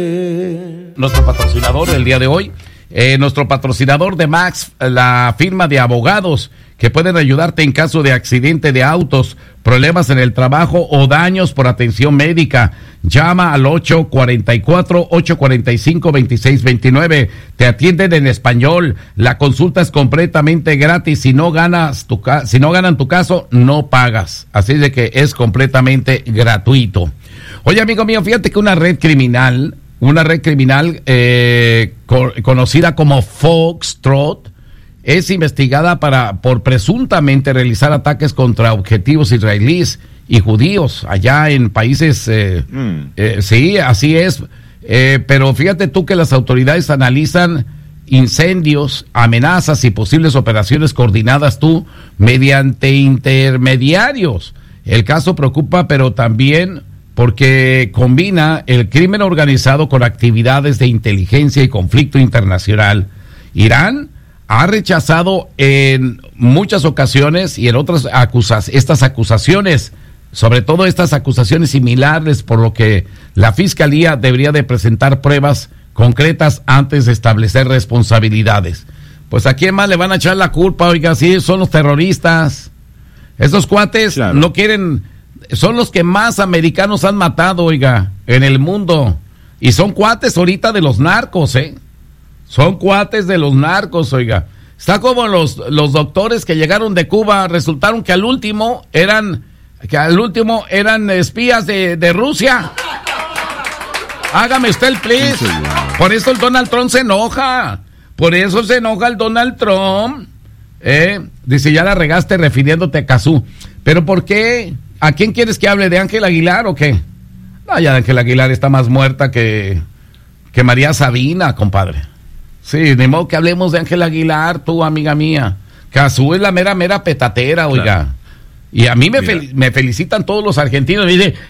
Nuestro patrocinador del día de hoy, nuestro patrocinador de Max, la firma de abogados que pueden ayudarte en caso de accidente de autos, problemas en el trabajo o daños por atención médica. Llama al 844-845-2629. Te atienden en español. La consulta es completamente gratis. Si no ganan tu caso, no pagas. Así de que es completamente gratuito. Oye, amigo mío, fíjate que una red criminal conocida como Foxtrot es investigada por presuntamente realizar ataques contra objetivos israelíes y judíos allá en países, sí, así es, pero fíjate tú que las autoridades analizan incendios, amenazas y posibles operaciones coordinadas mediante intermediarios. El caso preocupa, pero también porque combina el crimen organizado con actividades de inteligencia y conflicto internacional. Irán ha rechazado en muchas ocasiones y en otras estas acusaciones, sobre todo estas acusaciones similares, por lo que la Fiscalía debería de presentar pruebas concretas antes de establecer responsabilidades. Pues ¿a quién más le van a echar la culpa? Oiga, sí, son los terroristas. Esos cuates no quieren, son los que más americanos han matado, oiga, en el mundo. Y son cuates ahorita de los narcos, Son cuates de los narcos, oiga. Está como los doctores que llegaron de Cuba, resultaron que al último eran espías de Rusia. Hágame usted el please. Por eso el Donald Trump se enoja. Por eso se enoja el Donald Trump. Dice, ya la regaste refiriéndote a Cazú. ¿Pero por qué? ¿A quién quieres que hable? ¿De Ángel Aguilar o qué? No, ya Ángel Aguilar está más muerta que María Sabina, compadre. Sí, ni modo que hablemos de Ángel Aguilar, tú, amiga mía. Cazú es la mera petatera, oiga. Claro. Y a mí me felicitan todos los argentinos. Me dicen,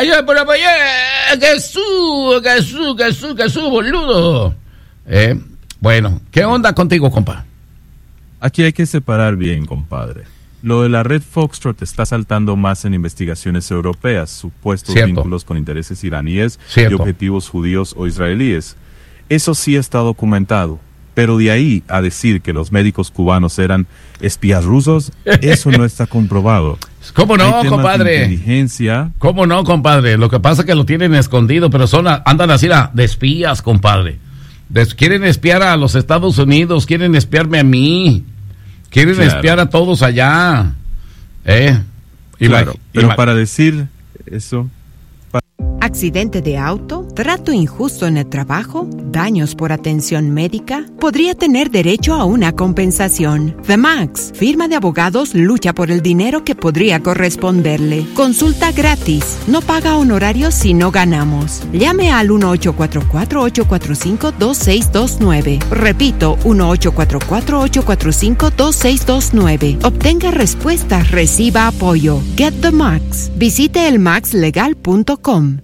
Cazú, boludo. Bueno, ¿qué onda contigo, compa? Aquí hay que separar bien, compadre. Lo de la red Foxtrot está saltando más en investigaciones europeas, supuestos vínculos con intereses iraníes y objetivos judíos o israelíes. Eso sí está documentado, pero de ahí a decir que los médicos cubanos eran espías rusos, eso no está comprobado. ¿Cómo no, compadre? Inteligencia. ¿Cómo no, compadre? Lo que pasa es que lo tienen escondido, pero andan así de espías, compadre. Quieren espiar a los Estados Unidos, quieren espiarme a mí, quieren espiar a todos allá. Claro, pero para decir eso... ¿Accidente de auto? ¿Trato injusto en el trabajo? ¿Daños por atención médica? Podría tener derecho a una compensación. The Max, firma de abogados, lucha por el dinero que podría corresponderle. Consulta gratis. No paga honorarios si no ganamos. Llame al 1-844-845-2629. Repito, 1-844-845-2629. Obtenga respuestas, reciba apoyo. Get the Max. Visite elmaxlegal.com.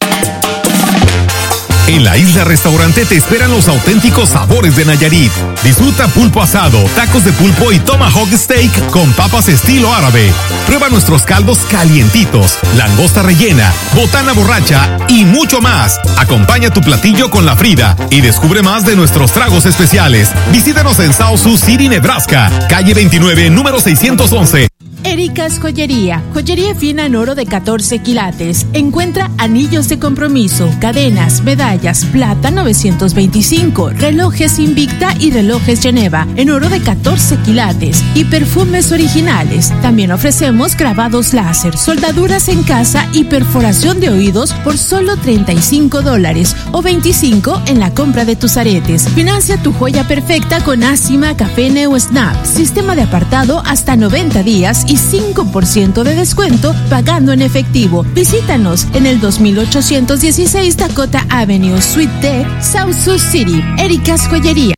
En la Isla Restaurante te esperan los auténticos sabores de Nayarit. Disfruta pulpo asado, tacos de pulpo y tomahawk steak con papas estilo árabe. Prueba nuestros caldos calientitos, langosta rellena, botana borracha y mucho más. Acompaña tu platillo con la Frida y descubre más de nuestros tragos especiales. Visítanos en South Sioux City, Nebraska, calle 29, número 611. Erika's Joyería, joyería fina en oro de 14 quilates. Encuentra anillos de compromiso, cadenas, medallas, plata 925, relojes Invicta y relojes Geneva en oro de 14 quilates y perfumes originales. También ofrecemos grabados láser, soldaduras en casa y perforación de oídos por solo $35 o $25 en la compra de tus aretes. Financia tu joya perfecta con Acima, Café Neo Snap, sistema de apartado hasta 90 días y 5% de descuento pagando en efectivo. Visítanos en el 2816 Dakota Avenue, Suite D, South Sioux City. Erika's Joyería.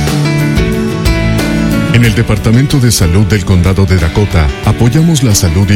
En el Departamento de Salud del Condado de Dakota apoyamos la salud